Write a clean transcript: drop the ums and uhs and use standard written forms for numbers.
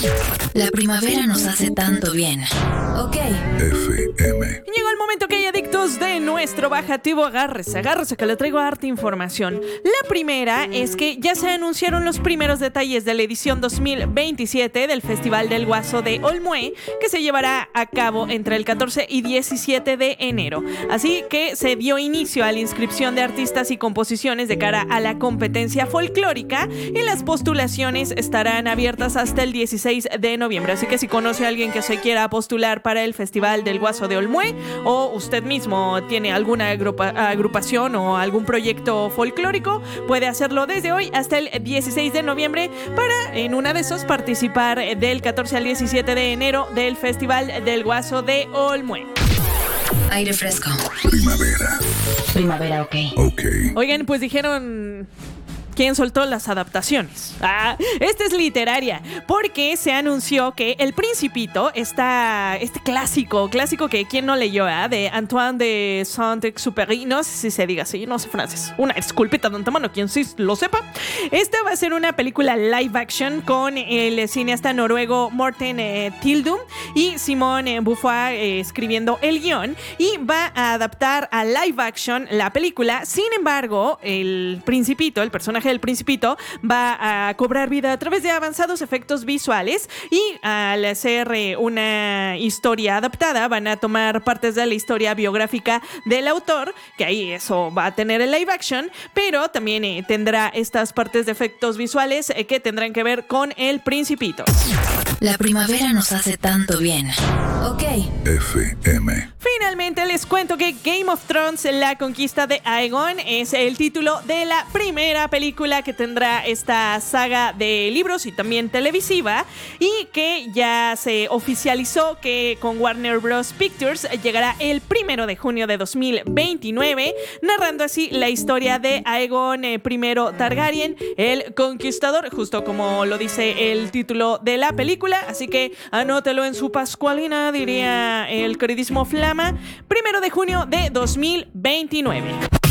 La primavera nos hace tanto bien. Ok. FM. Llegó el momento que hay adictos de nuestro bajativo. Agárrese que le traigo harta información. La primera es que ya se anunciaron los primeros detalles de la edición 2027 del Festival del Guaso de Olmué, que se llevará a cabo entre el 14 y 17 de enero. Así que se dio inicio a la inscripción de artistas y composiciones de cara a la competencia folclórica, y las postulaciones estarán abiertas hasta el 16 de noviembre. Así que si conoce a alguien que se quiera postular para el Festival del Guaso de Olmué, o usted mismo tiene alguna agrupación o algún proyecto folclórico, puede hacerlo desde hoy hasta el 16 de noviembre para, en una de esos, participar del 14 al 17 de enero del Festival del Guaso de Olmué. Aire fresco. Primavera. Primavera, ok. Ok. Oigan, pues dijeron... ¿Quién soltó las adaptaciones? Esta es literaria, porque se anunció que El Principito, este clásico que quién no leyó, de Antoine de Saint-Exupéry, no sé si se diga así, no sé francés, una disculpita de antemano, quien sí lo sepa. Esta va a ser una película live action con el cineasta noruego Morten Tildum y Simone Beaufoy escribiendo el guión, y va a adaptar a live action la película. Sin embargo, el Principito, el personaje del Principito, va a cobrar vida a través de avanzados efectos visuales, y al ser una historia adaptada van a tomar partes de la historia biográfica del autor, que ahí eso va a tener el live action, pero también tendrá estas partes de efectos visuales que tendrán que ver con el Principito. La primavera nos hace tanto bien. Ok. FM. Finalmente les cuento que Game of Thrones, La Conquista de Aegon, es el título de la primera película que tendrá esta saga de libros y también televisiva, y que ya se oficializó que con Warner Bros. Pictures llegará el 1 de junio de 2029, narrando así la historia de Aegon I Targaryen, el Conquistador, justo como lo dice el título de la película. Así que anótelo en su pascualina, diría el queridísimo Flama, 1 de junio de 2029.